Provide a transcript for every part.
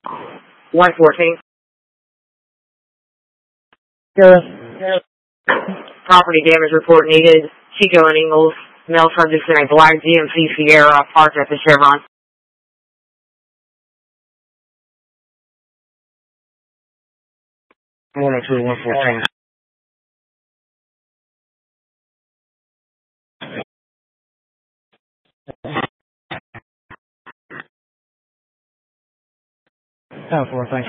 114. Property damage report needed. Chico and Ingalls. Male subjects in a black GMC Sierra parked at the Chevron. 102, 114. Oh, 4, thanks.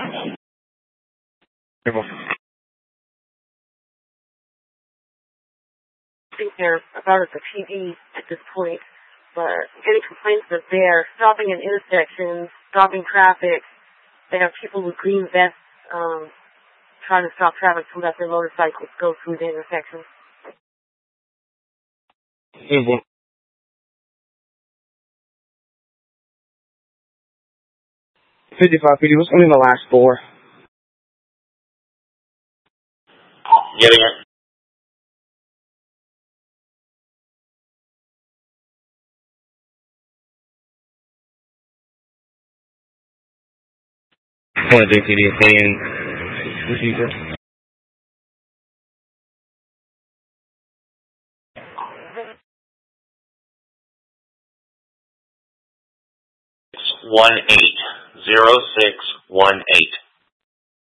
I think they're about at the PD at this point, but any complaints that they're stopping in intersections, stopping traffic, they have people with green vests trying to stop traffic so that their motorcycles go through the intersection. 55 PD, what's going to be the last 4? Getting it. Point of PD opinion. Receiver. 180618.